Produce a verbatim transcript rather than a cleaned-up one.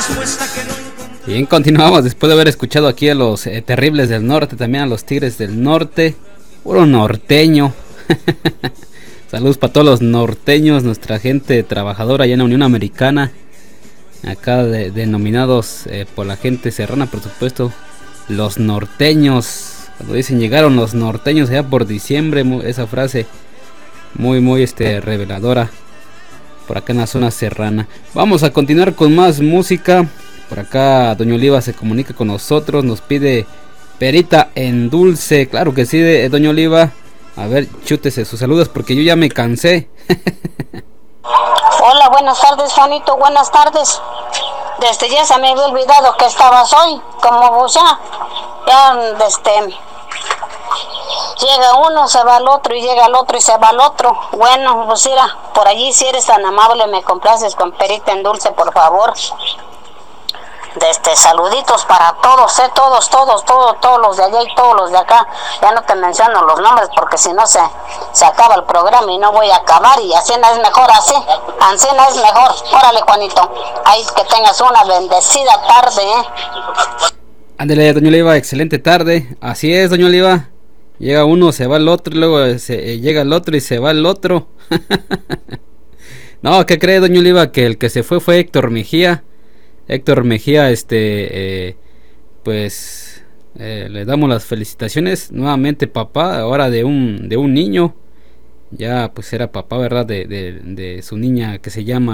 Bien, continuamos después de haber escuchado aquí a los eh, Terribles del Norte, también a los Tigres del Norte, puro norteño. Saludos para todos los norteños, nuestra gente trabajadora allá en la Unión Americana, acá de, denominados eh, por la gente serrana, por supuesto, los norteños. Cuando dicen llegaron los norteños allá por diciembre, esa frase muy muy este reveladora por acá en la zona serrana. Vamos a continuar con más música. Por acá Doña Oliva se comunica con nosotros, nos pide perita en dulce. Claro que sí, de, Doña Oliva. A ver, chútese sus saludos porque yo ya me cansé. Hola, buenas tardes, Juanito, buenas tardes. Desde ya se me había olvidado que estabas hoy, como vos ya, ya, este, llega uno, se va al otro, y llega el otro y se va al otro. Bueno, pues mira, por allí si eres tan amable, me complaces con perita en dulce, por favor. De este, saluditos para todos, eh, todos, todos, todos, todos los de allá y todos los de acá. Ya no te menciono los nombres porque si no se, se acaba el programa y no voy a acabar, y así no es mejor, así, así no es mejor. Órale, Juanito, ahí que tengas una bendecida tarde, eh. Ándale, Doña Oliva, excelente tarde. Así es, Doña Oliva. Llega uno, se va el otro, y luego se, eh, llega el otro y se va el otro. No, ¿qué cree, Doña Oliva? Que el que se fue fue Héctor Mejía. Héctor Mejía, este, eh, pues eh, le damos las felicitaciones nuevamente, papá, ahora de un de un niño, ya pues era papá, ¿verdad? De, de, de su niña que se llama